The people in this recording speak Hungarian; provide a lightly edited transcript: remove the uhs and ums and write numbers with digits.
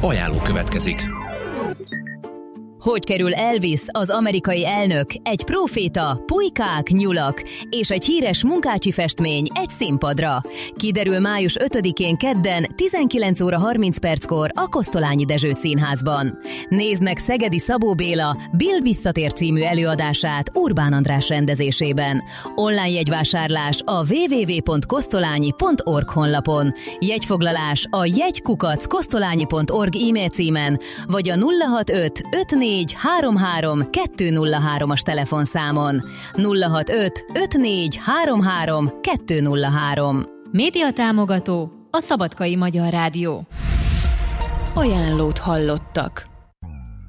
Ajánló következik. Hogy kerül Elvis, az amerikai elnök, egy próféta, pulykák, nyulak és egy híres munkácsi festmény egy színpadra? Kiderül május 5-én kedden 19 óra 30 perckor a Kosztolányi Dezső Színházban. Nézd meg Szegedi Szabó Béla Bill Visszatér című előadását Urbán András rendezésében. Online jegyvásárlás a www.kosztolányi.org honlapon. Jegyfoglalás a jegykukac.kosztolányi.org e-mail címen, vagy a 065 54 33 203-as telefonszámon. 065 54 33 203. Média támogató a Szabadkai Magyar Rádió. Ajánlót hallottak.